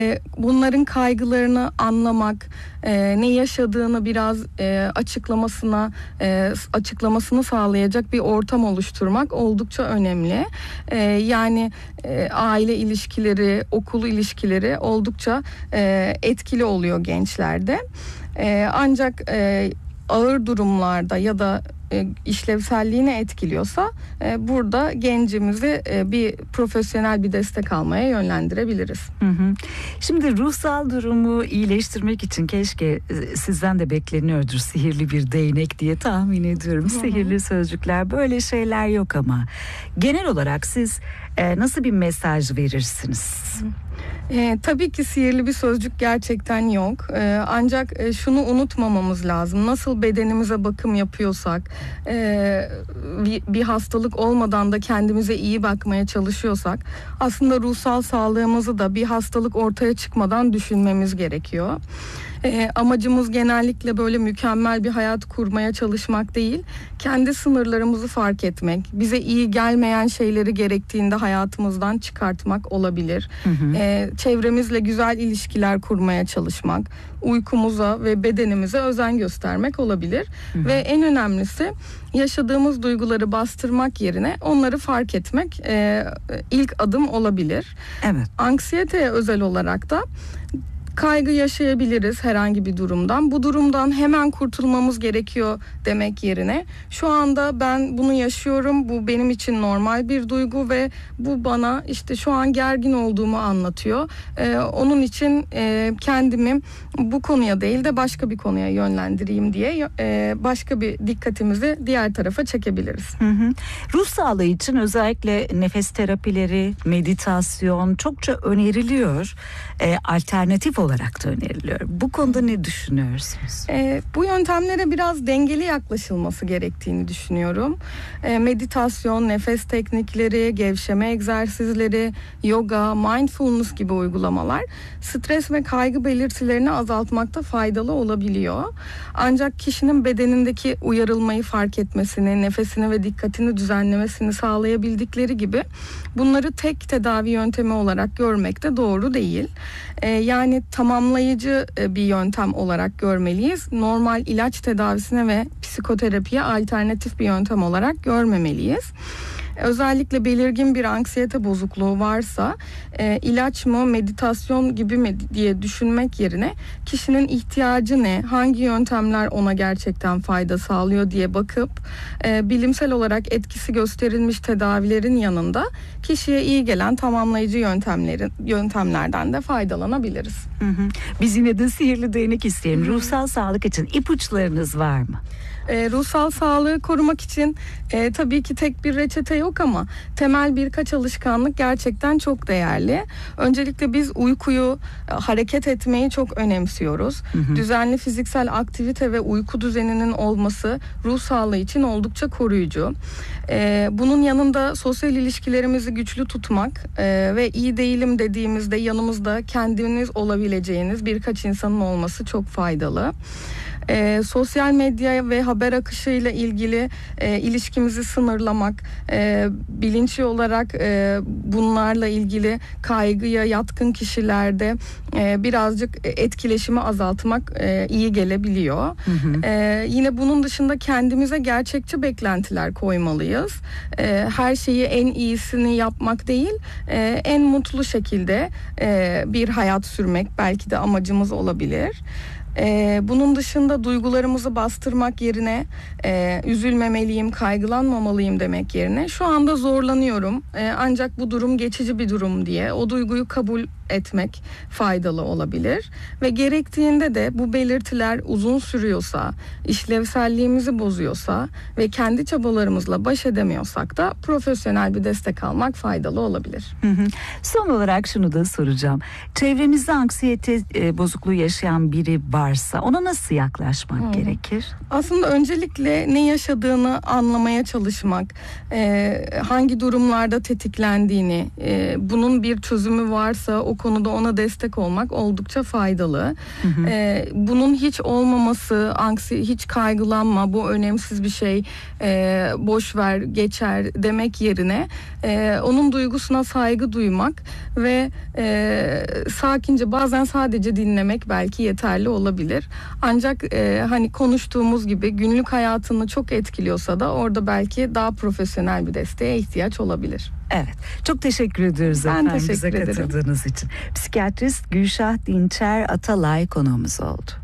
Bunların kaygılarını anlamak, ne yaşadığını biraz açıklamasını sağlayacak bir ortam oluşturmak oldukça önemli. Yani aile ilişkileri, okul ilişkileri oldukça etkili oluyor gençlerde. Ancak ağır durumlarda ya da işlevselliğini etkiliyorsa burada gencimizi bir profesyonel bir destek almaya yönlendirebiliriz. Şimdi ruhsal durumu iyileştirmek için keşke sizden de bekleniyordur sihirli bir değnek diye tahmin ediyorum. Sihirli sözcükler, böyle şeyler yok ama genel olarak siz nasıl bir mesaj verirsiniz? Tabii ki sihirli bir sözcük gerçekten yok. Ancak şunu unutmamamız lazım. Nasıl bedenimize bakım yapıyorsak, bir hastalık olmadan da kendimize iyi bakmaya çalışıyorsak, aslında ruhsal sağlığımızı da bir hastalık ortaya çıkmadan düşünmemiz gerekiyor. Amacımız genellikle böyle mükemmel bir hayat kurmaya çalışmak değil, kendi sınırlarımızı fark etmek, bize iyi gelmeyen şeyleri gerektiğinde hayatımızdan çıkartmak olabilir. Çevremizle güzel ilişkiler kurmaya çalışmak, uykumuza ve bedenimize özen göstermek olabilir. Ve en önemlisi yaşadığımız duyguları bastırmak yerine onları fark etmek ilk adım olabilir. Evet. Anksiyeteye özel olarak da kaygı yaşayabiliriz herhangi bir durumdan. Bu durumdan hemen kurtulmamız gerekiyor demek yerine şu anda ben bunu yaşıyorum, bu benim için normal bir duygu ve bu bana işte şu an gergin olduğumu anlatıyor. Onun için kendimi bu konuya değil de başka bir konuya yönlendireyim diye başka bir dikkatimizi diğer tarafa çekebiliriz. Ruh sağlığı için özellikle nefes terapileri, meditasyon çokça öneriliyor. Alternatif olarak da öneriliyor. Bu konuda ne düşünüyorsunuz? Bu yöntemlere biraz dengeli yaklaşılması gerektiğini düşünüyorum. Meditasyon, nefes teknikleri, gevşeme egzersizleri, yoga, mindfulness gibi uygulamalar stres ve kaygı belirtilerini azaltmakta faydalı olabiliyor. Ancak kişinin bedenindeki uyarılmayı fark etmesini, nefesini ve dikkatini düzenlemesini sağlayabildikleri gibi bunları tek tedavi yöntemi olarak görmek de doğru değil. Yani tamamlayıcı bir yöntem olarak görmeliyiz. Normal ilaç tedavisine ve psikoterapiye alternatif bir yöntem olarak görmemeliyiz. Özellikle belirgin bir anksiyete bozukluğu varsa ilaç mı, meditasyon gibi mi diye düşünmek yerine kişinin ihtiyacı ne, hangi yöntemler ona gerçekten fayda sağlıyor diye bakıp bilimsel olarak etkisi gösterilmiş tedavilerin yanında kişiye iyi gelen tamamlayıcı yöntemlerden de faydalanabiliriz. Biz yine de sihirli değnek isteyelim. Ruhsal sağlık için ipuçlarınız var mı? Ruhsal sağlığı korumak için tabii ki tek bir reçete yok ama temel birkaç alışkanlık gerçekten çok değerli. Öncelikle biz uykuyu, hareket etmeyi çok önemsiyoruz. Düzenli fiziksel aktivite ve uyku düzeninin olması ruh sağlığı için oldukça koruyucu. Bunun yanında sosyal ilişkilerimizi güçlü tutmak ve iyi değilim dediğimizde yanımızda kendiniz olabileceğiniz birkaç insanın olması çok faydalı. Sosyal medya ve haber akışıyla ilgili ilişkimizi sınırlamak, bilinçli olarak bunlarla ilgili kaygıya yatkın kişilerde birazcık etkileşimi azaltmak iyi gelebiliyor. Yine bunun dışında kendimize gerçekçi beklentiler koymalıyız. Her şeyi en iyisini yapmak değil, en mutlu şekilde bir hayat sürmek belki de amacımız olabilir. Bunun dışında duygularımızı bastırmak yerine üzülmemeliyim, kaygılanmamalıyım demek yerine şu anda zorlanıyorum ancak bu durum geçici bir durum diye o duyguyu kabul etmek faydalı olabilir. Ve gerektiğinde de bu belirtiler uzun sürüyorsa, işlevselliğimizi bozuyorsa ve kendi çabalarımızla baş edemiyorsak da profesyonel bir destek almak faydalı olabilir. Son olarak şunu da soracağım. Çevremizde anksiyete bozukluğu yaşayan biri varsa ona nasıl yaklaşmak gerekir? Aslında öncelikle ne yaşadığını anlamaya çalışmak, hangi durumlarda tetiklendiğini, bunun bir çözümü varsa o konuda ona destek olmak oldukça faydalı. Bunun hiç olmaması, hiç kaygılanma, bu önemsiz bir şey, boş ver, geçer demek yerine onun duygusuna saygı duymak ve sakince, bazen sadece dinlemek belki yeterli olabilir. Ancak hani konuştuğumuz gibi günlük hayatını çok etkiliyorsa da orada belki daha profesyonel bir desteğe ihtiyaç olabilir. Evet. Çok teşekkür ediyoruz Ben efendim teşekkür bize ederim. katıldığınız için. Psikiyatrist Gülşah Dinçer Atalay konuğumuz oldu.